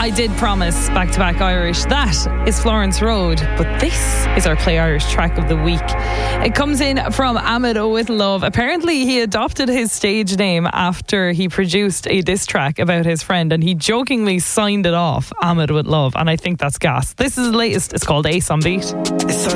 I did promise back-to-back Irish. That is Florence Road, but this is our Play Irish track of the week. It comes in from Ahmed with Love. Apparently he adopted his stage name after he produced a diss track about his friend, and he jokingly signed it off, Ahmed with Love, and I think that's gas. This is the latest. It's called Ace on Beat.